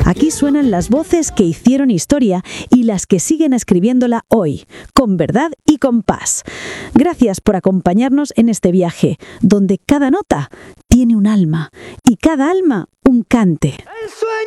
Aquí suenan las voces que hicieron historia y las que siguen escribiéndola hoy, con verdad y con paz. Gracias por acompañarnos en este viaje, donde cada nota tiene un alma y cada alma un cante. El sueño